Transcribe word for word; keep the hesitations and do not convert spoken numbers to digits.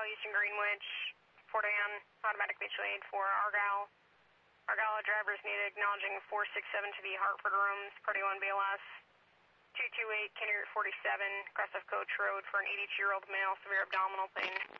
Argyle, Eastern Greenwich, Fort Anne, automatic mutual aid for Argyle. Argyle drivers needed, acknowledging four six seven to the Hartford rooms, party one B L S. two two eight, Kenny Route forty-seven, Crest of Coach Road for an eighty-two-year-old male, severe abdominal pain.